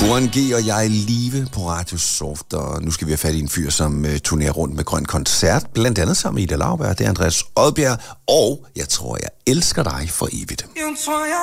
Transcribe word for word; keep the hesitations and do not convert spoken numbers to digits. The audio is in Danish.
Warren G og jeg er live på Radio Soft, og nu skal vi have fat i en fyr, som uh, turnerer rundt med Grøn Koncert, blandt andet sammen med Ida Lauberg, det er Andreas Odbjerg, og jeg tror, jeg elsker dig for evigt.